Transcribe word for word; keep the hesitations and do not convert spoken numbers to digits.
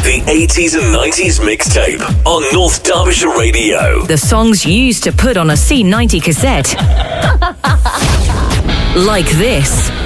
The eighties and nineties mixtape on North Derbyshire Radio. The songs you used to put on a C ninety cassette. Like this.